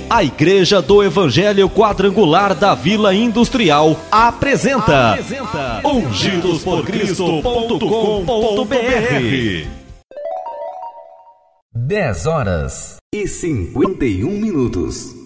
A Igreja do Evangelho Quadrangular da Vila Industrial apresenta ungidosporcristo.com.br. 10h51.